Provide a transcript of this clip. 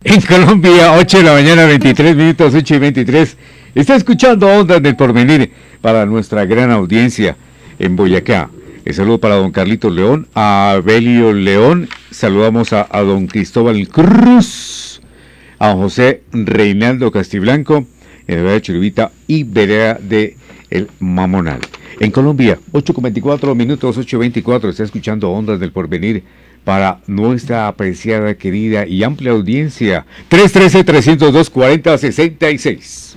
En Colombia, 8 de la mañana, 23 minutos, 8 y 23. Está escuchando Ondas del Porvenir para nuestra gran audiencia en Boyacá. El saludo para don Carlitos León, a Abelio León. Saludamos a don Cristóbal Cruz, a don José Reinaldo Castiblanco, en la vereda de Churubita y vereda de El Mamonal. En Colombia, 8:24 minutos, 8:24. Está escuchando Ondas del Porvenir para nuestra apreciada, querida y amplia audiencia. 313-302-4066.